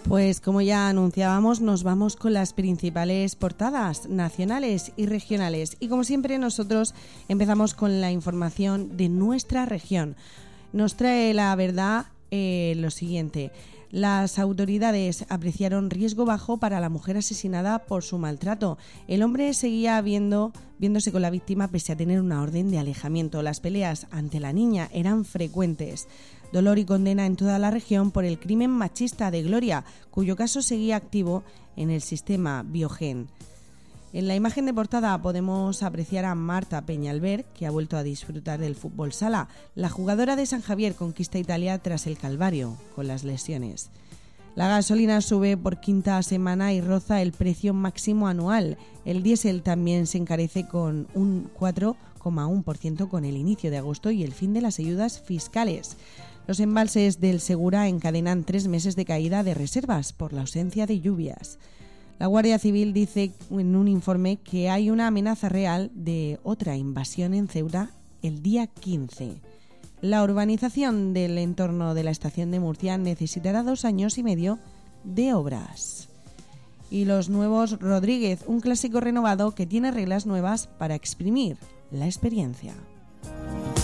Pues como ya anunciábamos, nos vamos con las principales portadas nacionales y regionales. Y como siempre nosotros empezamos con la información de nuestra región. Nos trae La Verdad lo siguiente. Las autoridades apreciaron riesgo bajo para la mujer asesinada por su maltrato. El hombre seguía viéndose con la víctima pese a tener una orden de alejamiento. Las peleas ante la niña eran frecuentes. Dolor y condena en toda la región por el crimen machista de Gloria, cuyo caso seguía activo en el sistema Biogen. En la imagen de portada podemos apreciar a Marta Peñalver, que ha vuelto a disfrutar del fútbol sala. La jugadora de San Javier conquista Italia tras el calvario con las lesiones. La gasolina sube por quinta semana y roza el precio máximo anual. El diésel también se encarece con un 4,1% con el inicio de agosto y el fin de las ayudas fiscales. Los embalses del Segura encadenan 3 meses de caída de reservas por la ausencia de lluvias. La Guardia Civil dice en un informe que hay una amenaza real de otra invasión en Ceuta el día 15. La urbanización del entorno de la estación de Murcia necesitará 2 años y medio de obras. Y Los Nuevos Rodríguez, un clásico renovado que tiene reglas nuevas para exprimir la experiencia.